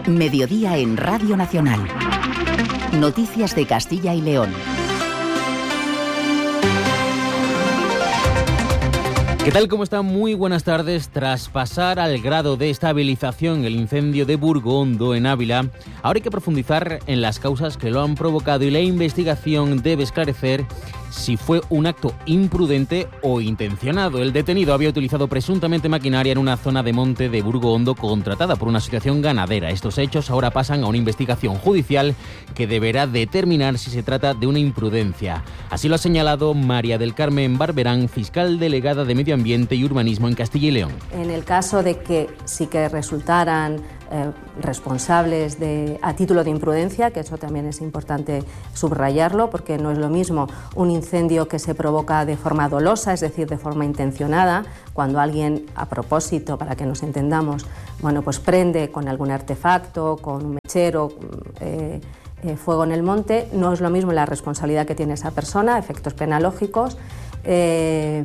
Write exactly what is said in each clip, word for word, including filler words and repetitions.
Mediodía en Radio Nacional. Noticias de Castilla y León. ¿Qué tal? ¿Cómo están? Muy buenas tardes. Tras pasar al grado de estabilización el incendio de Burgondo en Ávila, ahora hay que profundizar en las causas que lo han provocado y la investigación debe esclarecer si fue un acto imprudente o intencionado. El detenido había utilizado presuntamente maquinaria en una zona de monte de Burgondo contratada por una asociación ganadera. Estos hechos ahora pasan a una investigación judicial que deberá determinar si se trata de una imprudencia. Así lo ha señalado María del Carmen Barberán, fiscal delegada de Medio Ambiente y Urbanismo en Castilla y León. En el caso de que sí que resultaran eh, responsables de, a título de imprudencia, que eso también es importante subrayarlo, porque no es lo mismo un incendio que se provoca de forma dolosa, es decir, de forma intencionada, cuando alguien, a propósito, para que nos entendamos, bueno, pues prende con algún artefacto, con un mechero, eh, eh, fuego en el monte, no es lo mismo la responsabilidad que tiene esa persona, efectos penalógicos, eh,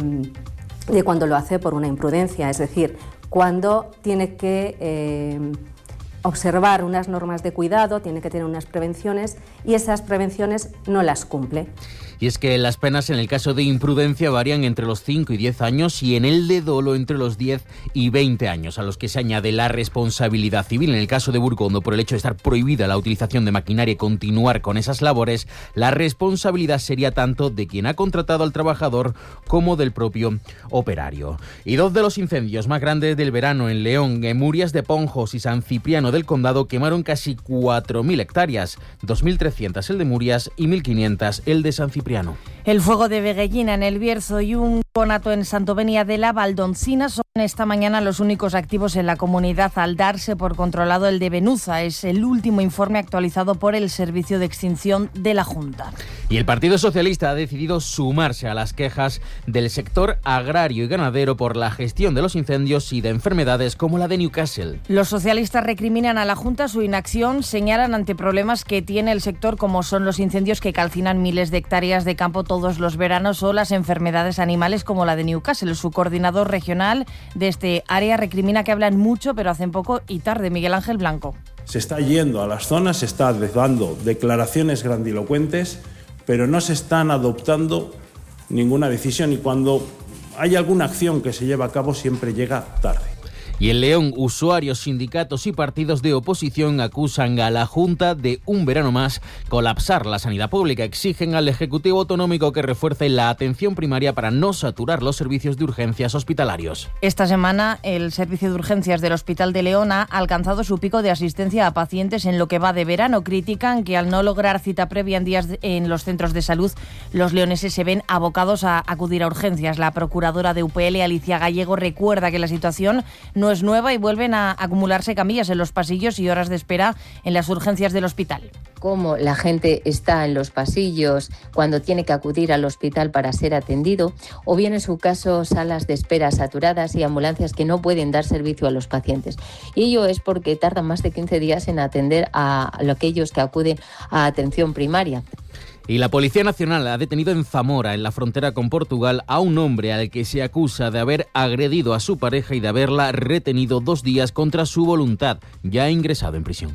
de cuando lo hace por una imprudencia, es decir, cuando tiene que eh, observar unas normas de cuidado, tiene que tener unas prevenciones y esas prevenciones no las cumple. Y es que las penas en el caso de imprudencia varían entre los cinco y diez años y en el de dolo entre los diez y veinte años, a los que se añade la responsabilidad civil. En el caso de Burgondo, por el hecho de estar prohibida la utilización de maquinaria y continuar con esas labores, la responsabilidad sería tanto de quien ha contratado al trabajador como del propio operario. Y dos de los incendios más grandes del verano en León, en Murias de Ponjos y San Cipriano del Condado, quemaron casi cuatro mil hectáreas, dos mil trescientas el de Murias y mil quinientas el de San Cipriano. El fuego de Veguellina en El Bierzo y un conato en Santovenia de la Valdoncina son esta mañana los únicos activos en la comunidad al darse por controlado el de Benuza. Es el último informe actualizado por el Servicio de Extinción de la Junta. Y el Partido Socialista ha decidido sumarse a las quejas del sector agrario y ganadero por la gestión de los incendios y de enfermedades como la de Newcastle. Los socialistas recriminan a la Junta su inacción, señalan ante problemas que tiene el sector como son los incendios que calcinan miles de hectáreas de campo todos los veranos o las enfermedades animales como la de Newcastle. Su coordinador regional de este área recrimina que hablan mucho pero hacen poco y tarde. Miguel Ángel Blanco. Se está yendo a las zonas, se está dando declaraciones grandilocuentes, pero no se están adoptando ninguna decisión y cuando hay alguna acción que se lleva a cabo siempre llega tarde. Y en León, usuarios, sindicatos y partidos de oposición acusan a la Junta de un verano más colapsar la sanidad pública. Exigen al Ejecutivo Autonómico que refuerce la atención primaria para no saturar los servicios de urgencias hospitalarios. Esta semana, el servicio de urgencias del Hospital de León ha alcanzado su pico de asistencia a pacientes en lo que va de verano. Critican que al no lograr cita previa en días en los centros de salud, los leoneses se ven abocados a acudir a urgencias. La procuradora de U P L, Alicia Gallego, recuerda que la situación no es nueva y vuelven a acumularse camillas en los pasillos y horas de espera en las urgencias del hospital. Cómo la gente está en los pasillos cuando tiene que acudir al hospital para ser atendido, o bien en su caso salas de espera saturadas y ambulancias que no pueden dar servicio a los pacientes. Y ello es porque tardan más de quince días en atender a aquellos que acuden a atención primaria. Y la Policía Nacional ha detenido en Zamora, en la frontera con Portugal, a un hombre al que se acusa de haber agredido a su pareja y de haberla retenido dos días contra su voluntad. Ya ha ingresado en prisión.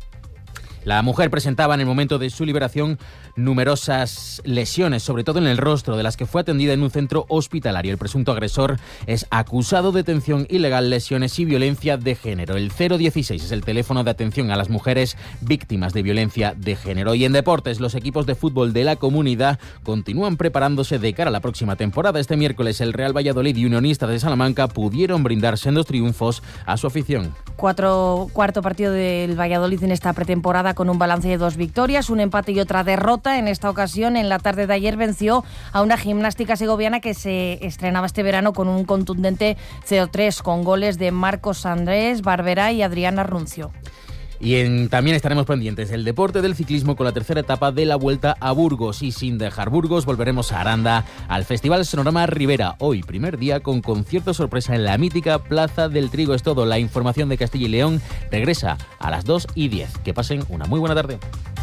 La mujer presentaba en el momento de su liberación numerosas lesiones, sobre todo en el rostro, de las que fue atendida en un centro hospitalario. El presunto agresor es acusado de detención ilegal, lesiones y violencia de género. El cero dieciséis es el teléfono de atención a las mujeres víctimas de violencia de género. Y en deportes, los equipos de fútbol de la comunidad continúan preparándose de cara a la próxima temporada. Este miércoles, el Real Valladolid y Unionistas de Salamanca pudieron brindar sendos triunfos a su afición. Cuatro, cuarto partido del Valladolid en esta pretemporada con un balance de dos victorias, un empate y otra derrota. En esta ocasión, en la tarde de ayer, venció a una Gimnástica segoviana que se estrenaba este verano con un contundente cero tres, con goles de Marcos Andrés, Barberá y Adriana Runcio. Y en, también estaremos pendientes del deporte del ciclismo con la tercera etapa de la Vuelta a Burgos. Y sin dejar Burgos, volveremos a Aranda, al Festival Sonorama Ribera. Hoy, primer día, con concierto sorpresa en la mítica Plaza del Trigo. Es todo. La información de Castilla y León regresa a las dos y diez. Que pasen una muy buena tarde.